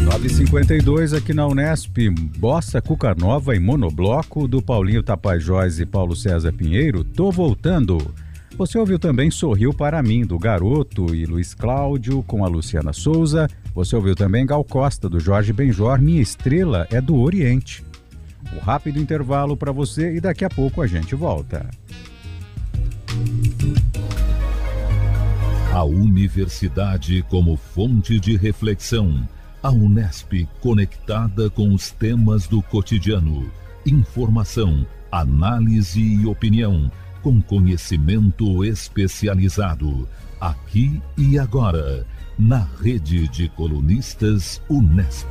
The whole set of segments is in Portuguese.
9h52 aqui na Unesp, Bossa Cuca Nova em monobloco, do Paulinho Tapajós e Paulo César Pinheiro, Tô Voltando. Você ouviu também Sorriu Para Mim, do Garoto e Luiz Cláudio, com a Luciana Souza. Você ouviu também Gal Costa, do Jorge Benjor, Minha Estrela é do Oriente. Um rápido intervalo para você e daqui a pouco a gente volta. A universidade como fonte de reflexão. A Unesp conectada com os temas do cotidiano. Informação, análise e opinião, com conhecimento especializado. Aqui e agora, na rede de colunistas Unesp.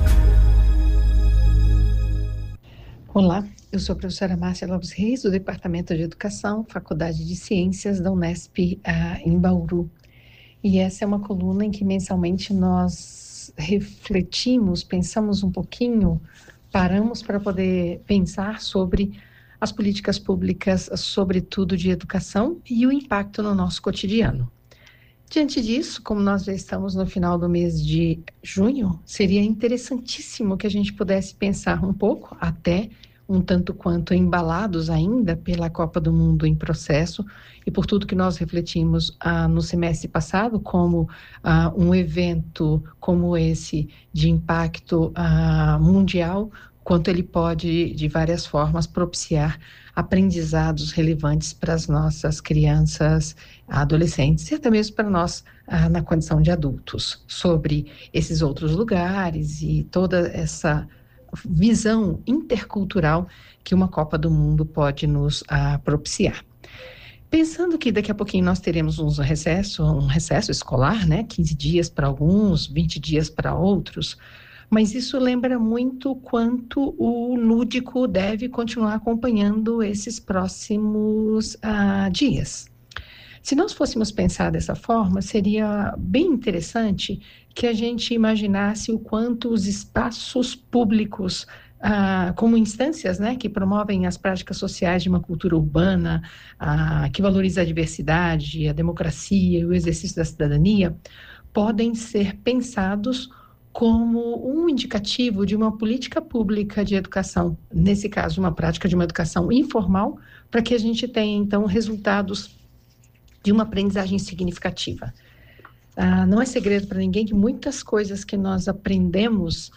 Olá, eu sou a professora Márcia Lopes Reis, do Departamento de Educação, Faculdade de Ciências da Unesp, em Bauru. E essa é uma coluna em que mensalmente nós refletimos, pensamos um pouquinho, paramos para poder pensar sobre as políticas públicas, sobretudo de educação, e o impacto no nosso cotidiano. Diante disso, como nós já estamos no final do mês de junho, seria interessantíssimo que a gente pudesse pensar um pouco, até um tanto quanto embalados ainda pela Copa do Mundo em processo e por tudo que nós refletimos no semestre passado, como um evento como esse de impacto mundial, quanto ele pode, de várias formas, propiciar aprendizados relevantes para as nossas crianças, adolescentes e até mesmo para nós na condição de adultos, sobre esses outros lugares e toda essa visão intercultural que uma Copa do Mundo pode nos propiciar. Pensando que daqui a pouquinho nós teremos um recesso escolar, né? 15 dias para alguns, 20 dias para outros, mas isso lembra muito quanto o lúdico deve continuar acompanhando esses próximos dias. Se nós fôssemos pensar dessa forma, seria bem interessante que a gente imaginasse o quanto os espaços públicos, como instâncias, né, que promovem as práticas sociais de uma cultura urbana, que valoriza a diversidade, a democracia e o exercício da cidadania, podem ser pensados como um indicativo de uma política pública de educação, nesse caso, uma prática de uma educação informal, para que a gente tenha, então, resultados de uma aprendizagem significativa. Não é segredo para ninguém que muitas coisas que nós aprendemos,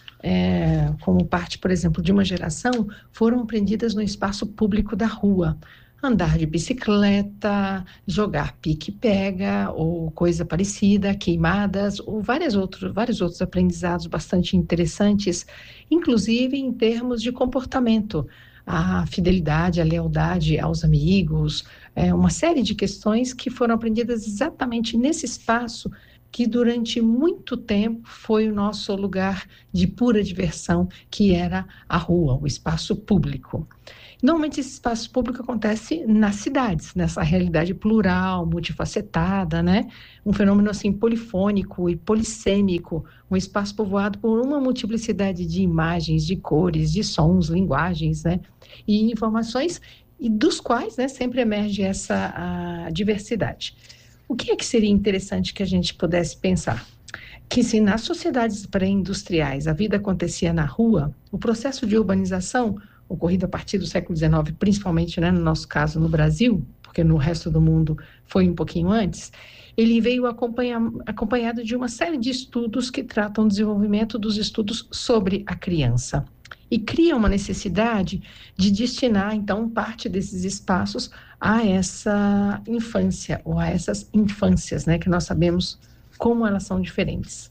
como parte, por exemplo, de uma geração, foram aprendidas no espaço público da rua. Andar de bicicleta, jogar pique-pega ou coisa parecida, queimadas, ou vários outros aprendizados bastante interessantes, inclusive em termos de comportamento. A fidelidade, a lealdade aos amigos, uma série de questões que foram aprendidas exatamente nesse espaço que durante muito tempo foi o nosso lugar de pura diversão, que era a rua, o espaço público. Normalmente esse espaço público acontece nas cidades, nessa realidade plural, multifacetada, né? Um fenômeno assim polifônico e polissêmico, um espaço povoado por uma multiplicidade de imagens, de cores, de sons, linguagens, né? E informações, e dos quais, né, sempre emerge essa diversidade. O que é que seria interessante que a gente pudesse pensar? Que se nas sociedades pré-industriais a vida acontecia na rua, o processo de urbanização ocorrido a partir do século XIX, principalmente, né, no nosso caso no Brasil, porque no resto do mundo foi um pouquinho antes, ele veio acompanhado de uma série de estudos que tratam do desenvolvimento dos estudos sobre a criança. E cria uma necessidade de destinar, então, parte desses espaços a essa infância, ou a essas infâncias, né, que nós sabemos como elas são diferentes.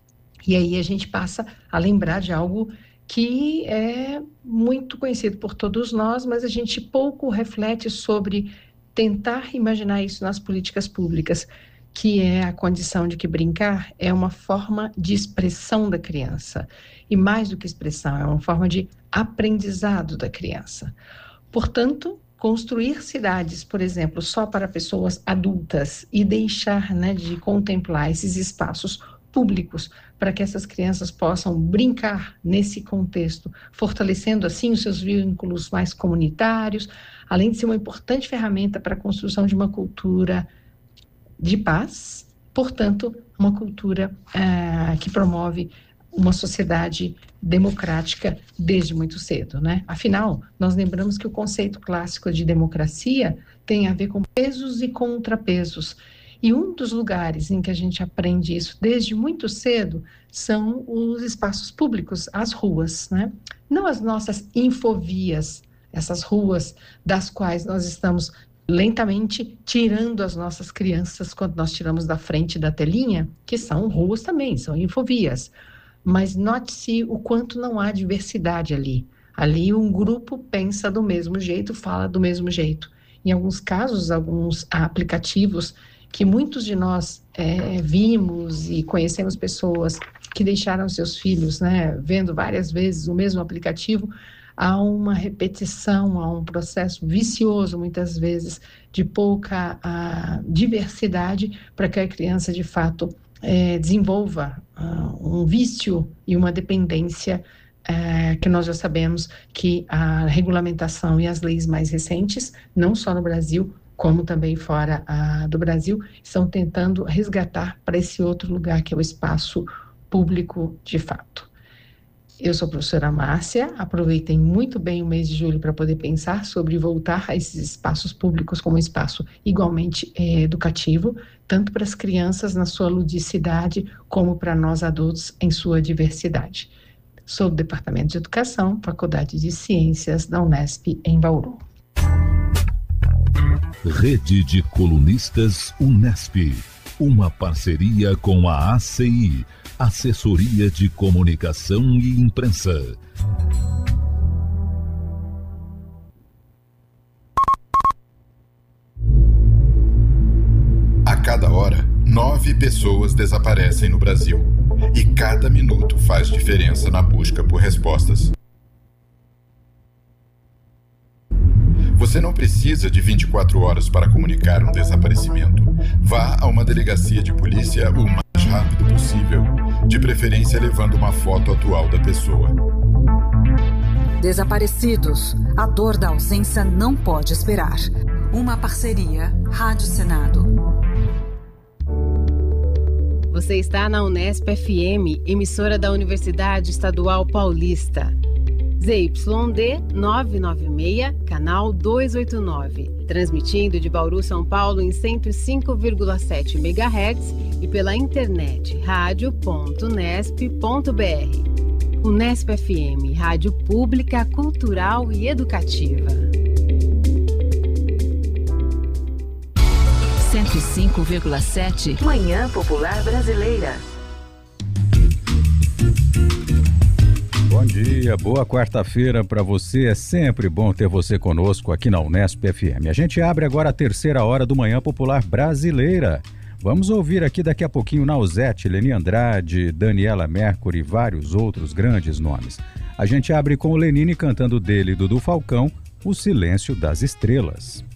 E aí a gente passa a lembrar de algo que é muito conhecido por todos nós, mas a gente pouco reflete sobre tentar imaginar isso nas políticas públicas, que é a condição de que brincar é uma forma de expressão da criança. E mais do que expressão, é uma forma de aprendizado da criança. Portanto, construir cidades, por exemplo, só para pessoas adultas e deixar, né, de contemplar esses espaços públicos para que essas crianças possam brincar nesse contexto, fortalecendo assim os seus vínculos mais comunitários, além de ser uma importante ferramenta para a construção de uma cultura de paz, portanto, uma cultura que promove uma sociedade democrática desde muito cedo, né? Afinal, nós lembramos que o conceito clássico de democracia tem a ver com pesos e contrapesos. E um dos lugares em que a gente aprende isso desde muito cedo são os espaços públicos, as ruas, né? Não as nossas infovias, essas ruas das quais nós estamos lentamente tirando as nossas crianças quando nós tiramos da frente da telinha, que são ruas também, são infovias. Mas note-se o quanto não há diversidade ali. Ali um grupo pensa do mesmo jeito, fala do mesmo jeito. Em alguns casos, alguns aplicativos que muitos de nós vimos e conhecemos pessoas que deixaram seus filhos, né, vendo várias vezes o mesmo aplicativo, há uma repetição, há um processo vicioso, muitas vezes, de pouca diversidade para que a criança, de fato, desenvolva um vício e uma dependência que nós já sabemos que a regulamentação e as leis mais recentes, não só no Brasil, como também fora do Brasil, estão tentando resgatar para esse outro lugar que é o espaço público de fato. Eu sou a professora Márcia, aproveitem muito bem o mês de julho para poder pensar sobre voltar a esses espaços públicos como um espaço igualmente educativo, tanto para as crianças na sua ludicidade, como para nós adultos em sua diversidade. Sou do Departamento de Educação, Faculdade de Ciências da Unesp em Bauru. Rede de Colunistas Unesp, uma parceria com a ACI, Assessoria de Comunicação e Imprensa. A cada hora, 9 pessoas desaparecem no Brasil. E cada minuto faz diferença na busca por respostas. Você não precisa de 24 horas para comunicar um desaparecimento. Vá a uma delegacia de polícia o mais rápido possível, de preferência levando uma foto atual da pessoa. Desaparecidos. A dor da ausência não pode esperar. Uma parceria Rádio Senado. Você está na Unesp FM, emissora da Universidade Estadual Paulista. ZYD 996, canal 289. Transmitindo de Bauru, São Paulo em 105,7 MHz e pela internet radio.unesp.br. Unesp FM, rádio pública, cultural e educativa. 105,7 Manhã Popular Brasileira. Bom dia, boa quarta-feira para você. É sempre bom ter você conosco aqui na Unesp FM. A gente abre agora a terceira hora do Manhã Popular Brasileira. Vamos ouvir aqui daqui a pouquinho Nausete, Leni Andrade, Daniela Mercury e vários outros grandes nomes. A gente abre com o Lenine cantando dele, Dudu Falcão, O Silêncio das Estrelas.